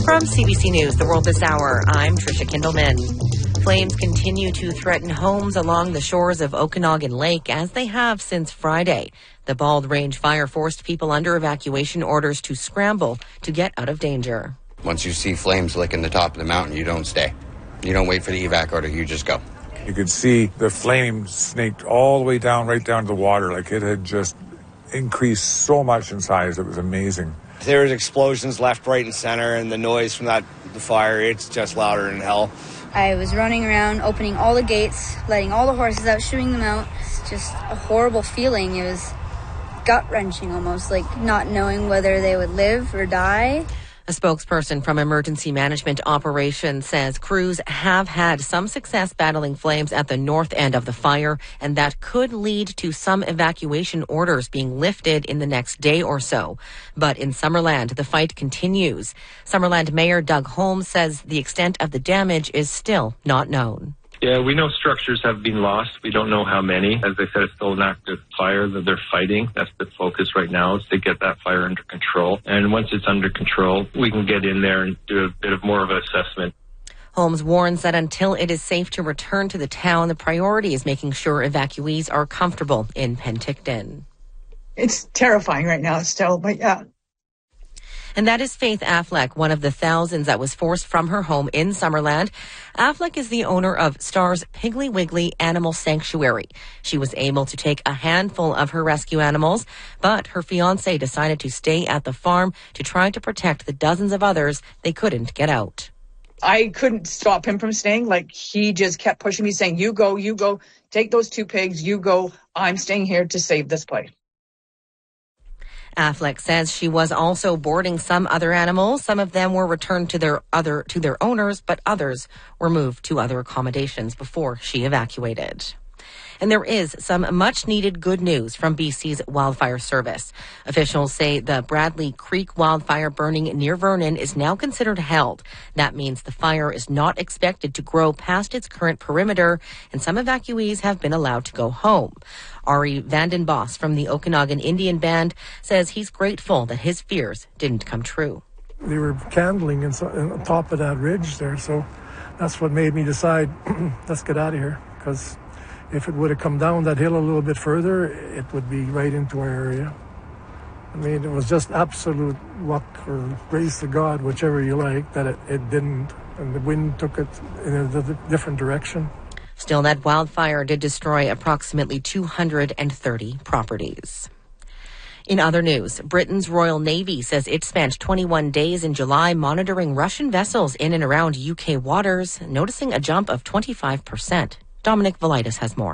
From CBC News, The World This Hour, I'm Tricia Kindleman. Flames continue to threaten homes along the shores of Okanagan Lake, as they have since Friday. The Bald Range fire forced people under evacuation orders to scramble to get out of danger. Once you see flames licking the top of the mountain, you don't stay. You don't wait for the evac order, you just go. You could see the flame snaked all the way down, right down to the water. Like it had just increased so much in size. It was amazing. There was explosions left, right, and center, and the noise from the fire, it's just louder than hell. I was running around, opening all the gates, letting all the horses out, shooing them out. It's just a horrible feeling. It was gut-wrenching almost, like not knowing whether they would live or die. A spokesperson from Emergency Management Operations says crews have had some success battling flames at the north end of the fire, and that could lead to some evacuation orders being lifted in the next day or so. But in Summerland, the fight continues. Summerland Mayor Doug Holmes says the extent of the damage is still not known. Yeah, we know structures have been lost. We don't know how many. As I said, it's still an active fire that they're fighting. That's the focus right now, is to get that fire under control. And once it's under control, we can get in there and do a bit of more of an assessment. Holmes warns that until it is safe to return to the town, the priority is making sure evacuees are comfortable in Penticton. It's terrifying right now still, but yeah. And that is Faith Affleck, one of the thousands that was forced from her home in Summerland. Affleck is the owner of Star's Piggly Wiggly Animal Sanctuary. She was able to take a handful of her rescue animals, but her fiancé decided to stay at the farm to try to protect the dozens of others they couldn't get out. I couldn't stop him from staying. Like, he just kept pushing me, saying, you go, take those 2 pigs, you go. I'm staying here to save this place. Affleck says she was also boarding some other animals. Some of them were returned to their owners, but others were moved to other accommodations before she evacuated. And there is some much-needed good news from BC's Wildfire Service. Officials say the Bradley Creek wildfire burning near Vernon is now considered held. That means the fire is not expected to grow past its current perimeter, and some evacuees have been allowed to go home. Ari Vandenbos from the Okanagan Indian Band says he's grateful that his fears didn't come true. They were candling on top of that ridge there, so that's what made me decide, let's get out of here, because if it would have come down that hill a little bit further, it would be right into our area. I mean, it was just absolute luck or grace of God, whichever you like, that it didn't, and the wind took it in a different direction. Still, that wildfire did destroy approximately 230 properties. In other news, Britain's Royal Navy says it spent 21 days in July monitoring Russian vessels in and around UK waters, noticing a jump of 25%. Dominic Velitis has more.